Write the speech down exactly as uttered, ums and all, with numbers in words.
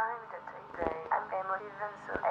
time that I play, I'm emotive and so